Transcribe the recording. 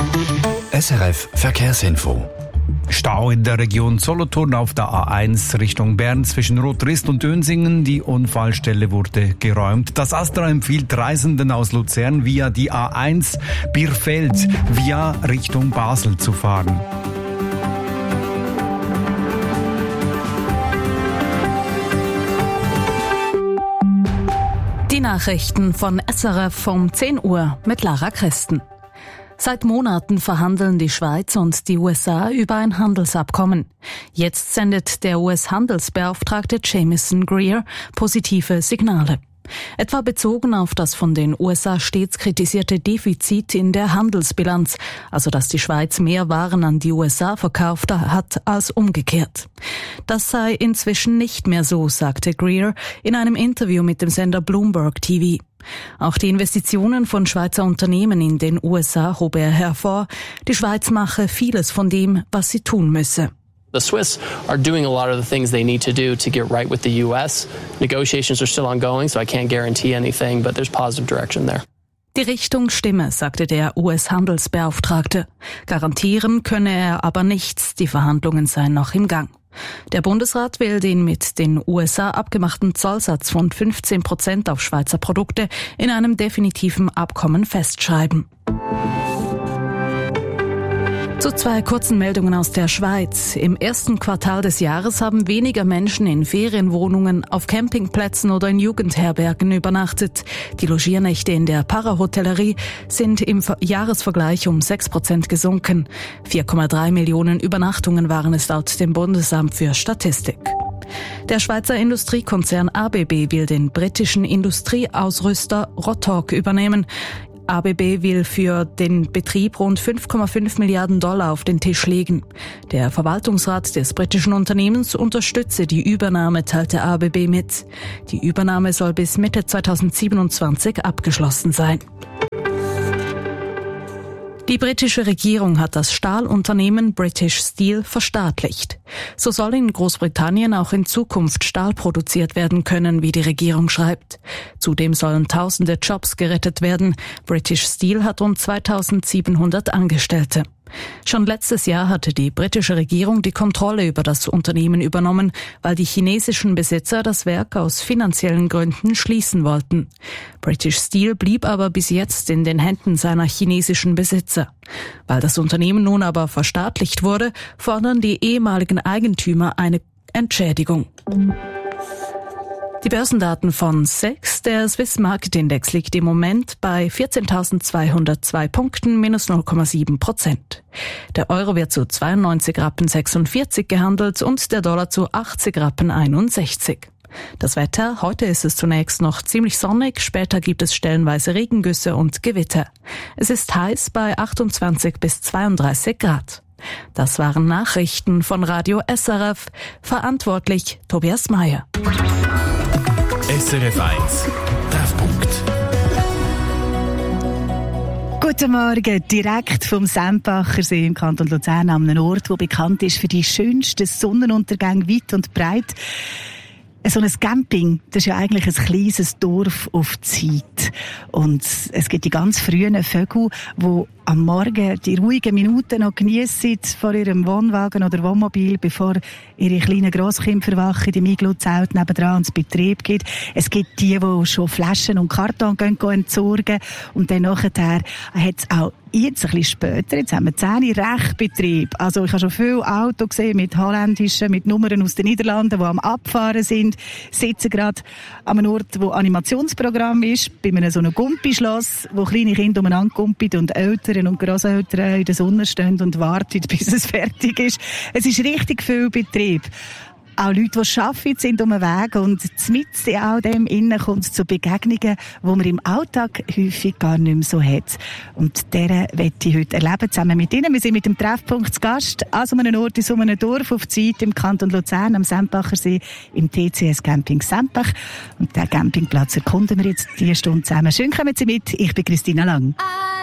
SRF Verkehrsinfo. Stau in der Region Solothurn auf der A1 Richtung Bern zwischen Rotrist und Dönsingen. Die Unfallstelle wurde geräumt. Das AStRA empfiehlt Reisenden aus Luzern via die A1 Bierfeld via Richtung Basel zu fahren. Die Nachrichten von SRF um 10 Uhr mit Lara Christen. Seit Monaten verhandeln die Schweiz und die USA über ein Handelsabkommen. Jetzt sendet der US-Handelsbeauftragte Jamieson Greer positive Signale. Etwa bezogen auf das von den USA stets kritisierte Defizit in der Handelsbilanz, also dass die Schweiz mehr Waren an die USA verkauft hat als umgekehrt. Das sei inzwischen nicht mehr so, sagte Greer in einem Interview mit dem Sender Bloomberg TV. Auch die Investitionen von Schweizer Unternehmen in den USA hob er hervor. Die Schweiz mache vieles von dem, was sie tun müsse. The Swiss are doing a lot of the things they need to do to get right with the U.S. Negotiations are still ongoing, so I can't guarantee anything, but there's positive direction there. Die Richtung stimme, sagte der US-Handelsbeauftragte. Garantieren könne er aber nichts, die Verhandlungen seien noch im Gang. Der Bundesrat will den mit den USA abgemachten Zollsatz von 15% auf Schweizer Produkte in einem definitiven Abkommen festschreiben. Zu zwei kurzen Meldungen aus der Schweiz. Im ersten Quartal des Jahres haben weniger Menschen in Ferienwohnungen, auf Campingplätzen oder in Jugendherbergen übernachtet. Die Logiernächte in der Parahotellerie sind im Jahresvergleich um 6% gesunken. 4,3 Millionen Übernachtungen waren es laut dem Bundesamt für Statistik. Der Schweizer Industriekonzern ABB will den britischen Industrieausrüster Rotork übernehmen. ABB will für den Betrieb rund 5,5 Milliarden Dollar auf den Tisch legen. Der Verwaltungsrat des britischen Unternehmens unterstütze die Übernahme, teilte ABB mit. Die Übernahme soll bis Mitte 2027 abgeschlossen sein. Die britische Regierung hat das Stahlunternehmen British Steel verstaatlicht. So soll in Großbritannien auch in Zukunft Stahl produziert werden können, wie die Regierung schreibt. Zudem sollen tausende Jobs gerettet werden. British Steel hat rund 2700 Angestellte. Schon letztes Jahr hatte die britische Regierung die Kontrolle über das Unternehmen übernommen, weil die chinesischen Besitzer das Werk aus finanziellen Gründen schließen wollten. British Steel blieb aber bis jetzt in den Händen seiner chinesischen Besitzer. Weil das Unternehmen nun aber verstaatlicht wurde, fordern die ehemaligen Eigentümer eine Entschädigung. Die Börsendaten von SEX, der Swiss Market Index, liegt im Moment bei 14.202 Punkten, minus 0,7%. Der Euro wird zu 92,46 Rappen gehandelt und der Dollar zu 80,61 Rappen. Das Wetter, heute ist es zunächst noch ziemlich sonnig, später gibt es stellenweise Regengüsse und Gewitter. Es ist heiß bei 28 bis 32 Grad. Das waren Nachrichten von Radio SRF, verantwortlich Tobias Meyer. SRF 1 Treffpunkt. Guten Morgen, direkt vom Sempacher See im Kanton Luzern, an einem Ort, der bekannt ist für die schönsten Sonnenuntergänge weit und breit. So ein Camping, das ist ja eigentlich ein kleines Dorf auf Zeit. Und es gibt die ganz frühen Vögel, die am Morgen die ruhigen Minuten noch geniessen vor ihrem Wohnwagen oder Wohnmobil, bevor ihre kleinen Grosskinder verwachen, im Iglu-Zelt nebendran ins Betrieb geht. Es gibt die schon Flaschen und Karton entsorgen. Und dann nachher hat es auch jetzt ein bisschen später, jetzt haben wir 10 Rechtbetrieb. Also ich habe schon viele Autos gesehen mit holländischen, mit Nummern aus den Niederlanden, die am Abfahren sind, sitzen gerade an einem Ort, wo Animationsprogramm ist, bei einem so einem Gumpischloss, wo kleine Kinder umeinander gumpen und Eltern und Grosseltern in der Sonne stehen und warten, bis es fertig ist. Es ist richtig viel Betrieb. Auch Leute, die arbeiten, sind um den Weg und mitten in all dem innen kommt es zu Begegnungen, die man im Alltag häufig gar nicht mehr so hat. Und deren möchte ich heute erleben, zusammen mit Ihnen. Wir sind mit dem Treffpunkt zu Gast an so einem Ort, in so einem Dorf auf Zeit im Kanton Luzern, am Sempacher See, im TCS Camping Sempach. Und den Campingplatz erkunden wir jetzt diese Stunde zusammen. Schön kommen Sie mit, ich bin Christina Lang.